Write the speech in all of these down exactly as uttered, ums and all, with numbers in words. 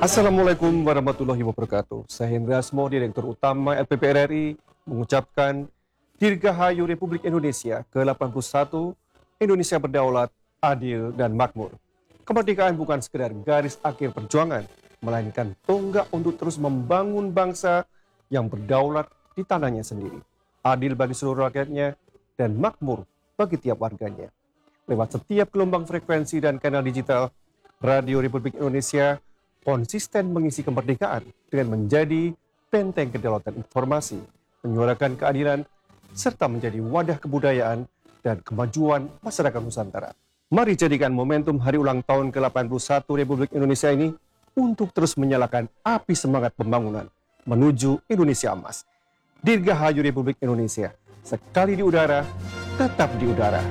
Assalamualaikum warahmatullahi wabarakatuh. Saya Hendra Asmo, Direktur Utama L P P R R I, mengucapkan Dirgahayu Republik Indonesia ke delapan puluh satu, Indonesia berdaulat, adil, dan makmur. Kemerdekaan bukan sekedar garis akhir perjuangan, melainkan tonggak untuk terus membangun bangsa yang berdaulat di tanahnya sendiri, adil bagi seluruh rakyatnya, dan makmur bagi tiap warganya. Lewat setiap gelombang frekuensi dan kanal digital, Radio Republik Indonesia konsisten mengisi kemerdekaan dengan menjadi benteng kedaulatan informasi, menyuarakan keadilan, serta menjadi wadah kebudayaan dan kemajuan masyarakat Nusantara. Mari jadikan momentum hari ulang tahun ke delapan puluh satu Republik Indonesia ini untuk terus menyalakan api semangat pembangunan menuju Indonesia emas. Dirgahayu Republik Indonesia, sekali di udara, tetap di udara.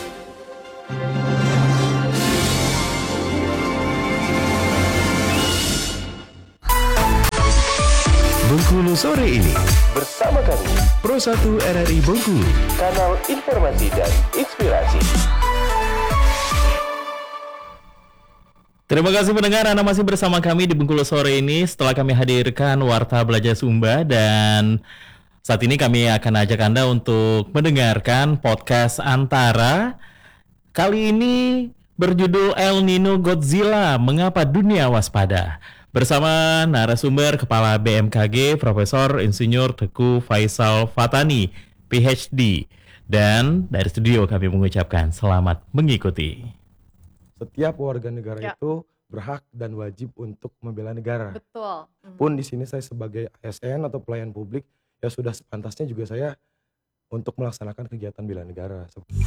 Bengkulu sore ini bersama kami Pro satu R R I Bengkulu, kanal informasi dan inspirasi. Terima kasih pendengar, Anda masih bersama kami di Bengkulu sore ini setelah kami hadirkan Warta Belajar Sumba, dan saat ini kami akan ajak Anda untuk mendengarkan podcast Antara. Kali ini berjudul El Nino Godzilla, Mengapa Dunia Waspada? Bersama narasumber Kepala B M K G Profesor Insinyur Teguh Faisal Fatani, P H D. Dan dari studio kami mengucapkan selamat mengikuti. Setiap warga negara Ya. itu berhak dan wajib untuk membela negara. Betul. Hmm. Pun di sini saya sebagai A S N atau pelayan publik, ya sudah sepantasnya juga saya untuk melaksanakan kegiatan bela negara.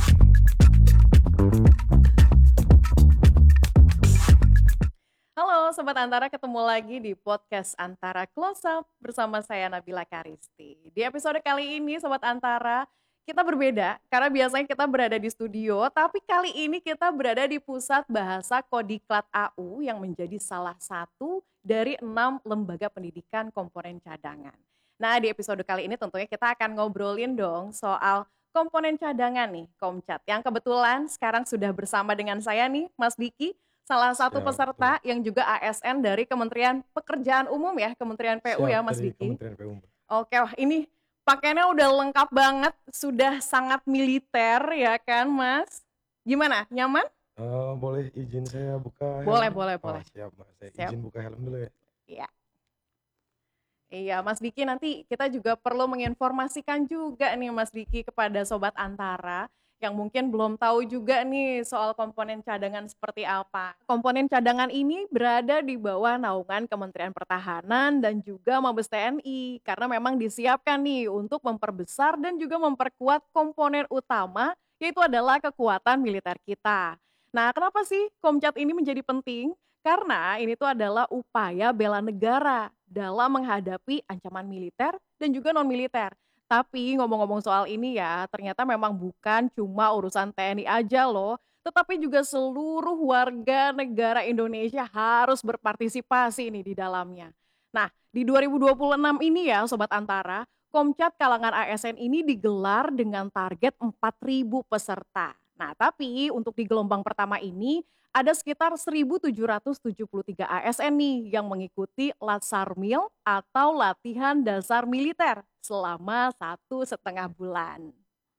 Halo Sobat Antara, ketemu lagi di podcast Antara Close Up bersama saya Nabila Karisti. Di episode kali ini Sobat Antara, kita berbeda karena biasanya kita berada di studio, tapi kali ini kita berada di Pusat Bahasa Kodiklat A U yang menjadi salah satu dari enam lembaga pendidikan komponen cadangan. Nah, di episode kali ini tentunya kita akan ngobrolin dong soal komponen cadangan nih, Komcat. Yang kebetulan sekarang sudah bersama dengan saya nih, Mas Diki, salah satu Ya, peserta yang juga A S N dari Kementerian Pekerjaan Umum ya, Kementerian P U ya Mas Dari Diki. Kementerian P U. Oke, wah ini pakaiannya udah lengkap banget, sudah sangat militer ya kan Mas? Gimana, nyaman? Eh, boleh izin saya buka helm? Boleh, boleh, Oh, boleh. siap, Mas. Saya Siap. izin buka helm dulu ya. Iya. Iya Mas Diki, nanti kita juga perlu menginformasikan juga nih Mas Diki kepada Sobat Antara yang mungkin belum tahu juga nih soal komponen cadangan seperti apa. Komponen cadangan ini berada di bawah naungan Kementerian Pertahanan dan juga Mabes T N I karena memang disiapkan nih untuk memperbesar dan juga memperkuat komponen utama, yaitu adalah kekuatan militer kita. Nah, kenapa sih Komcat ini menjadi penting? Karena ini tuh adalah upaya bela negara dalam menghadapi ancaman militer dan juga non-militer. Tapi ngomong-ngomong soal ini ya, ternyata memang bukan cuma urusan T N I aja loh, tetapi juga seluruh warga negara Indonesia harus berpartisipasi nih di dalamnya. Nah, di dua ribu dua puluh enam ini ya Sobat Antara, Komcat kalangan A S N ini digelar dengan target empat ribu peserta. Nah, tapi untuk di gelombang pertama ini ada sekitar seribu tujuh ratus tujuh puluh tiga A S N nih yang mengikuti Latsarmil atau latihan dasar militer selama satu setengah bulan.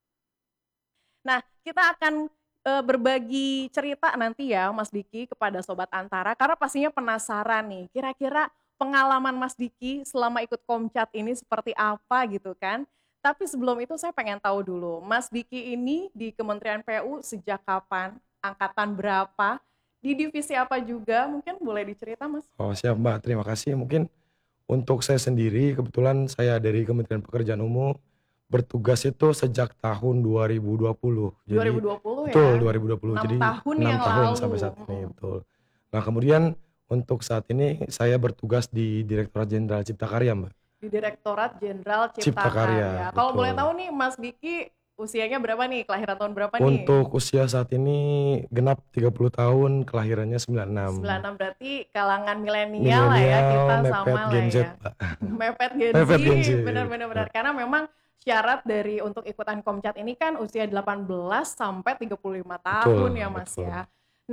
Nah, kita akan e, berbagi cerita nanti ya Mas Diki kepada Sobat Antara karena pastinya penasaran nih kira-kira pengalaman Mas Diki selama ikut Komcat ini seperti apa gitu kan. Tapi sebelum itu saya pengen tahu dulu, Mas Diki ini di Kementerian P U sejak kapan? Angkatan berapa? Di divisi apa juga? Mungkin boleh dicerita Mas? Oh, siap, Mbak. Terima kasih. Mungkin untuk saya sendiri, kebetulan saya dari Kementerian Pekerjaan Umum bertugas itu sejak tahun dua ribu dua puluh. dua ribu dua puluh ya? Betul, dua ribu dua puluh. enam Jadi tahun enam yang tahun lalu. sampai saat ini, Mm. betul. Nah, kemudian untuk saat ini saya bertugas di Direktorat Jenderal Cipta Karya, Mbak. Di Direktorat Jenderal Cipta, Cipta Karya, Karya. Kalau betul. boleh tahu nih Mas Diki usianya berapa nih? Kelahiran tahun berapa nih? Untuk usia saat ini genap tiga puluh tahun, kelahirannya sembilan puluh enam. sembilan puluh enam berarti kalangan milenial lah ya, kita mepet sama lah Gen Z, ya. Pak. Mepet Gen Z, Mepet Gen Z. benar-benar benar. Karena memang syarat dari untuk ikutan Komcat ini kan usia delapan belas sampai tiga puluh lima tahun Betul, ya Mas betul. ya. Nah,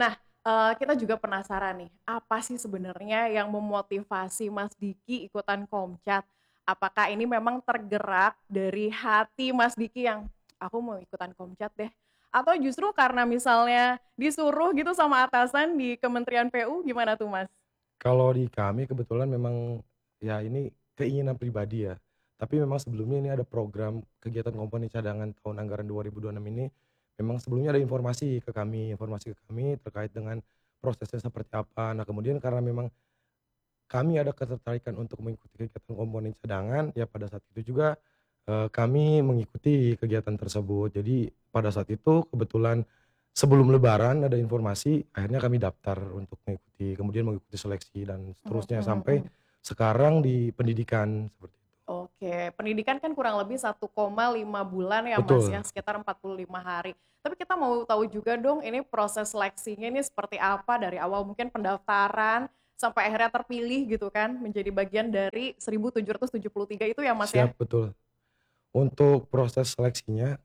Eee, kita juga penasaran nih, apa sih sebenarnya yang memotivasi Mas Diki ikutan Komcat? Apakah ini memang tergerak dari hati Mas Diki yang, "Aku mau ikutan Komcat deh." Atau justru karena misalnya disuruh gitu sama atasan di Kementerian P U, gimana tuh, Mas? Kalau di kami kebetulan memang ya ini keinginan pribadi ya. Tapi memang sebelumnya ini ada program kegiatan komponen cadangan tahun anggaran dua ribu dua puluh enam ini, memang sebelumnya ada informasi ke kami informasi ke kami terkait dengan prosesnya seperti apa. Nah kemudian karena memang kami ada ketertarikan untuk mengikuti kegiatan komponen cadangan, ya pada saat itu juga, eee, kami mengikuti kegiatan tersebut. Jadi pada saat itu kebetulan sebelum lebaran ada informasi, akhirnya kami daftar untuk mengikuti, kemudian mengikuti seleksi dan Mhm seterusnya mhm sampai mhm. sekarang di pendidikan, seperti itu. Oke, pendidikan kan kurang lebih satu koma lima bulan ya Mas Betul. ya, sekitar empat puluh lima hari. Tapi kita mau tahu juga dong ini proses seleksinya ini seperti apa dari awal mungkin pendaftaran sampai akhirnya terpilih gitu kan menjadi bagian dari seribu tujuh ratus tujuh puluh tiga itu ya Mas ya? Siap, betul. Untuk proses seleksinya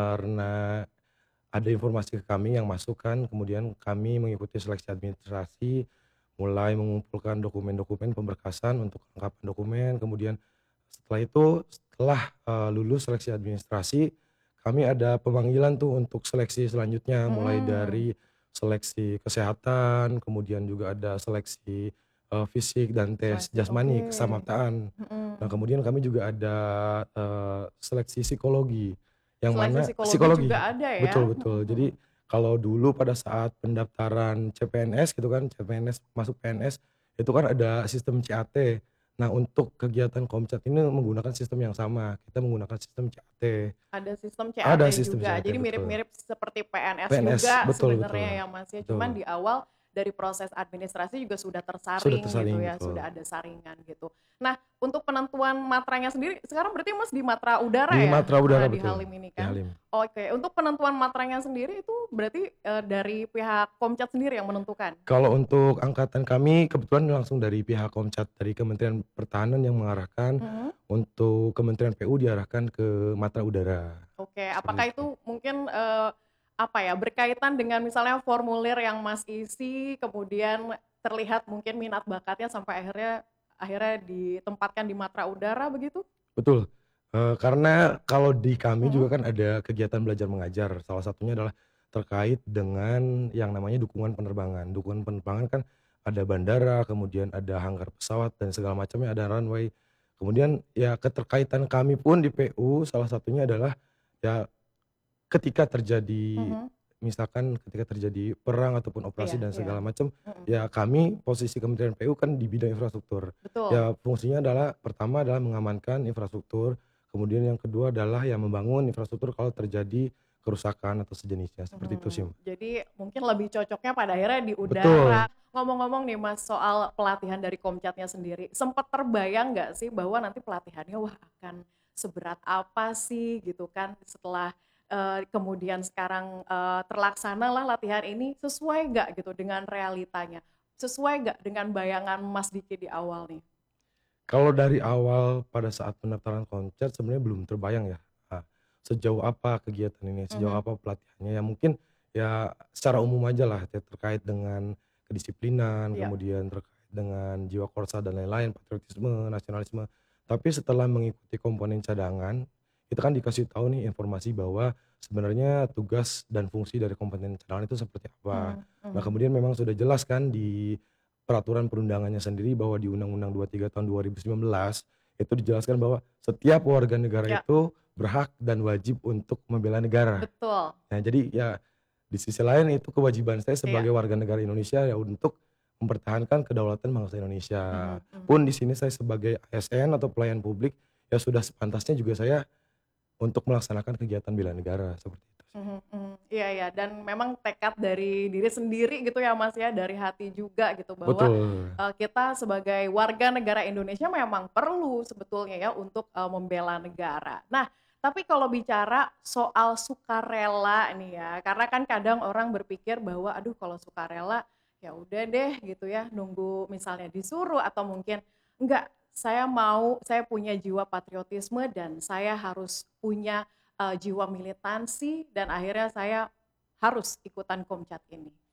karena ada informasi ke kami yang masuk kan, kemudian kami mengikuti seleksi administrasi, mulai mengumpulkan dokumen-dokumen pemberkasan untuk kelengkapan dokumen, kemudian setelah itu, setelah, eee, lulus seleksi administrasi, kami ada pemanggilan tuh untuk seleksi selanjutnya, mulai Mhm, dari seleksi kesehatan, kemudian juga ada seleksi, eee, fisik dan tes seleksi oke, jasmani, kesamaptaan. Nah, mhm. kemudian kami juga ada, eee, seleksi psikologi, yang Seleksi mana psikologi juga psikologi, ada ya? betul Mhm betul. mhm. Jadi, kalau dulu pada saat pendaftaran C P N S gitu kan, C P N S masuk P N S, itu kan ada sistem C A T. Nah, untuk kegiatan Komcat ini menggunakan sistem yang sama, kita menggunakan sistem C A T. Ada sistem C A T Ada sistem juga, C A T, jadi betul. mirip-mirip seperti P N S P N S, juga betul betul. sebenarnya ya Mas ya, cuman Betul. di awal dari proses administrasi juga sudah Sudah tersaring gitu tersaring, ya, betul. sudah ada saringan gitu. Nah, untuk penentuan matranya sendiri sekarang berarti Mas di Matra Udara Di ya? Matra Karena Udara, di betul, Halim ini di kan? Halim. Oke, untuk penentuan matranya sendiri itu berarti, eee, dari pihak Komcat sendiri yang menentukan? Kalau untuk angkatan kami kebetulan langsung dari pihak Komcat, dari Kementerian Pertahanan yang mengarahkan, Mhm. untuk Kementerian P U diarahkan ke Matra Udara, Oke, seperti apakah itu. itu mungkin, eee, apa ya, berkaitan dengan misalnya formulir yang Mas isi, kemudian terlihat mungkin minat bakatnya sampai akhirnya akhirnya ditempatkan di Matra Udara begitu? Betul, eee, karena kalau di kami Mhm. juga kan ada kegiatan belajar mengajar, salah satunya adalah terkait dengan yang namanya dukungan penerbangan. Dukungan penerbangan kan ada bandara, kemudian ada hanggar pesawat dan segala macamnya, ada runway. Kemudian ya keterkaitan kami pun di P U salah satunya adalah ya ketika terjadi Mhm. misalkan ketika terjadi perang ataupun Iya operasi dan iya. segala macam, Mhm. ya kami posisi Kementerian P U kan di bidang infrastruktur. Betul. Ya fungsinya adalah pertama adalah mengamankan infrastruktur, kemudian yang kedua adalah ya membangun infrastruktur kalau terjadi kerusakan atau sejenisnya, seperti itu sih, Mhm. Mbak. Jadi mungkin lebih cocoknya pada akhirnya di udara. Betul. Ngomong-ngomong nih Mas soal pelatihan dari Komcatnya sendiri, sempet terbayang nggak sih bahwa nanti pelatihannya wah akan seberat apa sih gitu kan setelah, eee, kemudian sekarang, eee, terlaksanalah latihan ini sesuai nggak gitu dengan realitanya? Sesuai nggak dengan bayangan Mas Diki di awal nih? Kalau dari awal pada saat pendaftaran konser sebenarnya belum terbayang ya, eee, sejauh apa kegiatan ini, sejauh Mhm. apa pelatihannya, ya mungkin ya secara umum ajalah ya terkait dengan kedisiplinan, Iya. kemudian terkait dengan jiwa korsa dan lain-lain, patriotisme, nasionalisme. Tapi setelah mengikuti komponen cadangan, kita kan dikasih tahu nih informasi bahwa sebenarnya tugas dan fungsi dari komponen cadangan itu seperti apa. Mhm Nah mhm. kemudian memang sudah jelas kan di peraturan perundangannya sendiri bahwa di Undang-Undang dua puluh tiga tahun dua ribu sembilan belas, itu dijelaskan bahwa setiap warga negara Ya, itu berhak dan wajib untuk membela negara. betul. Nah jadi ya di sisi lain itu kewajiban saya Iya. sebagai warga negara Indonesia ya untuk mempertahankan kedaulatan bangsa Indonesia. Mhm mhm. Pun di sini saya sebagai A S N atau pelayan publik, ya sudah sepantasnya juga saya untuk melaksanakan kegiatan bela negara, seperti itu sih. Mhm mhm. Iya iya, dan memang tekad dari diri sendiri gitu ya Mas ya, dari hati juga gitu bahwa, Betul. eee, kita sebagai warga negara Indonesia memang perlu sebetulnya ya untuk, eee, membela negara. Nah, tapi kalau bicara soal sukarela nih ya, karena kan kadang orang berpikir bahwa, aduh kalau sukarela, ya udah deh gitu ya, nunggu misalnya disuruh atau mungkin, enggak, saya mau saya punya jiwa patriotisme dan saya harus punya eee, jiwa militansi dan akhirnya saya harus ikutan Komcat ini.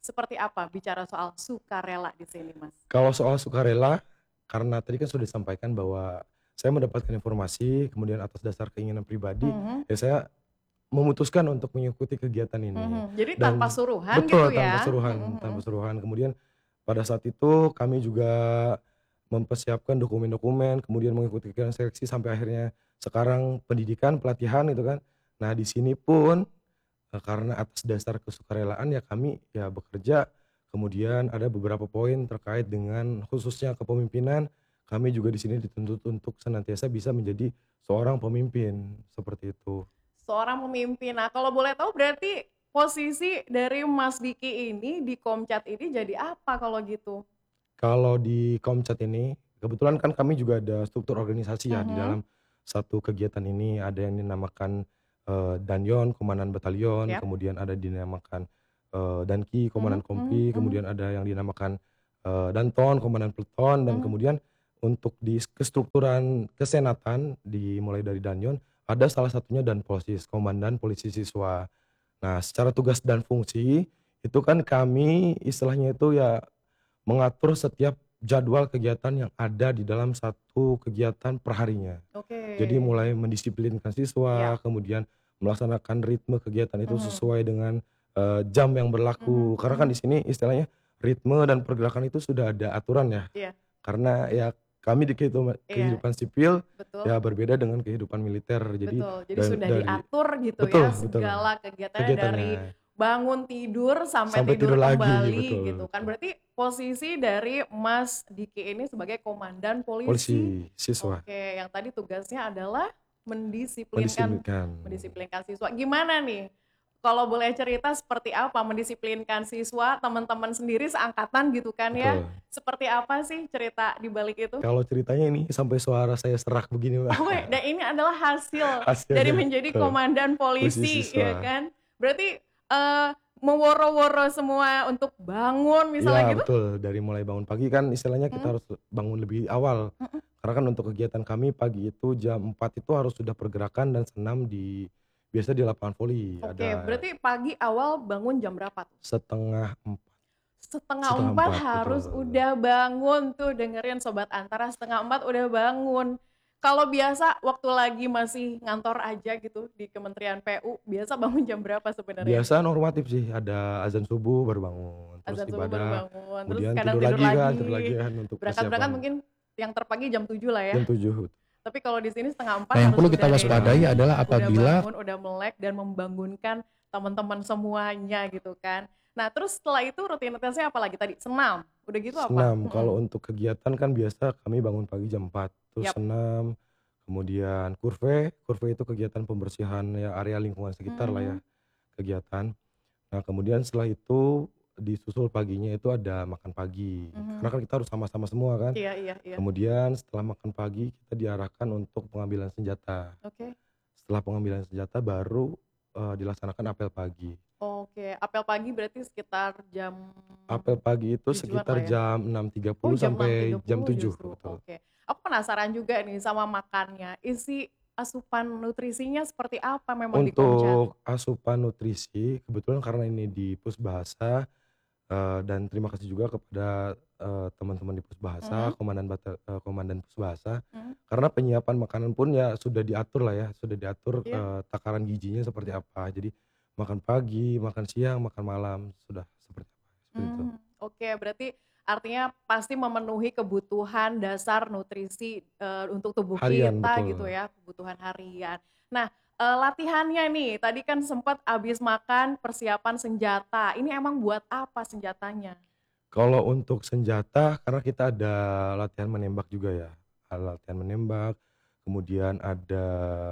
seperti apa bicara soal sukarela di sini, Mas? Kalau soal sukarela, karena tadi kan sudah disampaikan bahwa saya mendapatkan informasi, kemudian atas dasar keinginan pribadi, Mhm. ya saya memutuskan untuk mengikuti kegiatan ini. Mhm. Jadi Dan tanpa suruhan betul, gitu tanpa ya? suruhan, Mhm tanpa mhm. suruhan. Kemudian pada saat itu kami juga mempersiapkan dokumen-dokumen, kemudian mengikuti kegiatan seleksi sampai akhirnya sekarang pendidikan, pelatihan gitu kan. Nah di sini pun Eee, karena atas dasar kesukarelaan ya kami ya bekerja, kemudian ada beberapa poin terkait dengan khususnya kepemimpinan, kami juga di sini dituntut untuk senantiasa bisa menjadi seorang pemimpin, seperti itu. Seorang pemimpin. Nah, kalau boleh tahu berarti posisi dari Mas Diki ini di Komcat ini jadi apa kalau gitu? Kalau di Komcat ini, kebetulan kan kami juga ada struktur organisasi ya di Mhm. dalam satu kegiatan ini, ada yang dinamakan, eee, Danyon, Komandan Batalion, Yap. kemudian ada dinamakan, eee, Danki, Mhm Komandan mhm Kompi, mhm kemudian ada yang dinamakan, eee, Danton, Komandan Peleton, dan mhm. kemudian untuk di kestrukturan kesenatan dimulai dari Danyon, ada salah satunya Danposis, Komandan Polisi Siswa. Nah, secara tugas dan fungsi, itu kan kami istilahnya itu ya mengatur setiap jadwal kegiatan yang ada di dalam satu kegiatan perharinya. Oke. Jadi mulai mendisiplinkan Iya. siswa, kemudian melaksanakan ritme kegiatan itu Mhm. sesuai dengan, eee, jam yang Mhm berlaku. Karena kan mhm. di sini istilahnya ritme dan pergerakan itu sudah ada aturan ya. Iya Karena ya kami di kehidupan iya, kehidupan sipil betul ya berbeda dengan kehidupan militer. Jadi betul. Jadi dan sudah dari diatur gitu ya betul betul, segala kegiatannya dari kegiatannya bangun tidur sampai sampai tidur tidur lagi, kembali betul gitu kan. betul. Berarti posisi dari Mas Diki ini sebagai komandan polisi. Polisi, siswa, Oke, yang tadi tugasnya adalah mendisiplinkan mendisiplinkan. mendisiplinkan siswa. Gimana nih? Kalau boleh cerita seperti apa mendisiplinkan siswa, teman-teman sendiri seangkatan gitu kan ya. Betul. Seperti apa sih cerita di balik itu? Kalau ceritanya ini sampai suara saya serak begini, Mbak. Oh, dan ini adalah hasil dari Hasilnya menjadi betul, komandan polisi polisi ya siswa. kan. Berarti, eee, meworo-woro semua untuk bangun misalnya Iya gitu? betul, dari mulai bangun pagi kan istilahnya Mhm kita harus bangun lebih awal. mhm. Karena kan untuk kegiatan kami pagi itu jam empat itu harus sudah pergerakan dan senam di biasa di lapangan voli. Oke, Ada berarti pagi awal bangun jam berapa tuh? setengah empat, Setengah setengah empat empat harus betul. udah bangun tuh, dengerin Sobat Antara, setengah empat udah bangun. Kalau biasa waktu lagi masih ngantor aja gitu di Kementerian P U, biasa bangun jam berapa sebenarnya nih? Biasa normatif sih, ada azan subuh baru bangun, terus Azan subuh baru ibadah, bangun, terus kemudian kadang tidur tidur lagi kan, lagi. tidur lagi kan untuk Berangkat-berangkat persiapan mungkin yang terpagi jam tujuh lah ya. jam tujuh. Tapi kalau di sini setengah empat Nah, yang harus perlu kita udah waspadai ready, adalah udah apabila bangun, udah melek dan membangunkan teman-teman semuanya gitu kan. Nah, terus setelah itu rutinitasnya apa lagi tadi? Senam. Udah gitu apa? Senam, Mhm. kalau untuk kegiatan kan biasa kami bangun pagi jam empat, terus Yap. senam, kemudian kurve, kurve itu kegiatan pembersihan ya area lingkungan sekitar lah ya, Mhm. kegiatan. Nah kemudian setelah itu disusul paginya itu ada makan pagi, karena Mhm. kan kita harus sama-sama semua kan. Iya iya iya. Kemudian setelah makan pagi kita diarahkan untuk pengambilan senjata. Oke. Setelah pengambilan senjata baru, eee, dilaksanakan apel pagi. Oke, apel pagi berarti sekitar jam Apel pagi itu tujuan sekitar lah ya? jam enam tiga Oh, puluh jam enam sampai tiga jam puluh tujuh, justru, betul. oke. Aku penasaran juga nih sama makannya, isi asupan nutrisinya seperti apa memang di Komcat? Untuk asupan nutrisi, kebetulan karena ini di Pusbahasa, eee, dan terima kasih juga kepada, eee, teman-teman di Pusbahasa, Mhm komandan bata eee, komandan Pusbahasa, mhm. karena penyiapan makanan pun ya sudah diatur lah ya, sudah diatur, Iya. eee, takaran gizinya seperti apa. Jadi makan pagi, makan siang, makan malam, sudah seperti apa, seperti itu. Mmm, oke, berarti artinya pasti memenuhi kebutuhan dasar nutrisi, eee, untuk tubuh Harian, kita gitu betul. ya, kebutuhan harian. Nah, eee, latihannya nih, tadi kan sempat habis makan persiapan senjata, ini emang buat apa senjatanya? Kalau untuk senjata, karena kita ada latihan menembak juga ya, ada latihan menembak, kemudian ada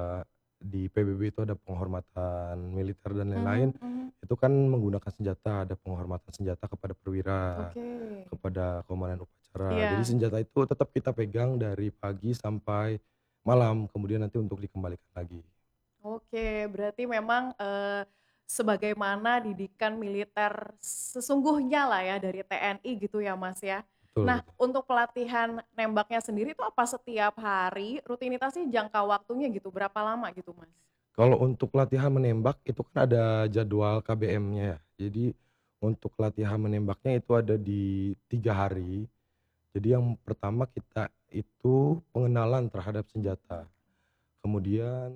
di P B B itu ada penghormatan militer dan lain-lain, Mhm mhm. itu kan menggunakan senjata, ada penghormatan senjata kepada perwira, Oke. kepada komandan upacara. Jadi Iya. senjata itu tetap kita pegang dari pagi sampai malam, kemudian nanti untuk dikembalikan lagi. Oke, berarti memang, eee, sebagaimana didikan militer sesungguhnya lah ya dari T N I gitu ya, Mas, ya. Betul Nah, betul. untuk pelatihan nembaknya sendiri itu apa setiap hari, rutinitasnya jangka waktunya gitu, berapa lama gitu, Mas? Kalau untuk latihan menembak itu kan ada jadwal K B M-nya ya. Jadi Untuk latihan menembaknya itu ada di tiga hari. Jadi yang pertama kita itu pengenalan terhadap senjata. Kemudian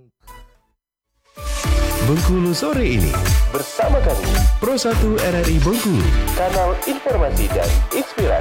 Bengkulu sore ini. Bersama kami, Pro satu R R I Bengkulu. kanal informasi dan inspirasi.